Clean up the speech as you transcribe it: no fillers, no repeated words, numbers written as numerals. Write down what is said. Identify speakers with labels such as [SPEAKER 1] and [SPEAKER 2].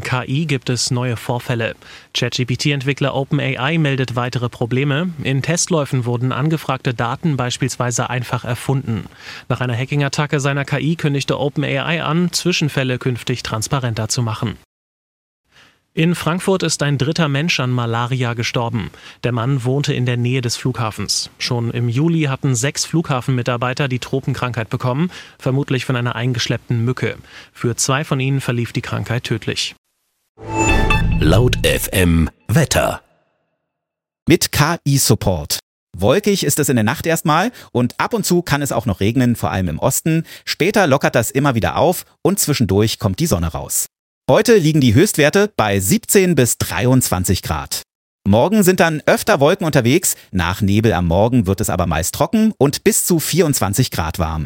[SPEAKER 1] KI gibt es neue Vorfälle. ChatGPT-Entwickler OpenAI meldet weitere Probleme. In Testläufen wurden angefragte Daten beispielsweise einfach erfunden. Nach einer Hacking-Attacke seiner KI kündigte OpenAI an, Zwischenfälle künftig transparenter zu machen. In Frankfurt ist ein dritter Mensch an Malaria gestorben. Der Mann wohnte in der Nähe des Flughafens. Schon im Juli hatten 6 Flughafenmitarbeiter die Tropenkrankheit bekommen, vermutlich von einer eingeschleppten Mücke. Für 2 von ihnen verlief die Krankheit tödlich.
[SPEAKER 2] Laut FM Wetter.
[SPEAKER 3] Mit KI-Support. Wolkig ist es in der Nacht erstmal und ab und zu kann es auch noch regnen, vor allem im Osten. Später lockert das immer wieder auf und zwischendurch kommt die Sonne raus. Heute liegen die Höchstwerte bei 17 bis 23 Grad. Morgen sind dann öfter Wolken unterwegs, nach Nebel am Morgen wird es aber meist trocken und bis zu 24 Grad warm.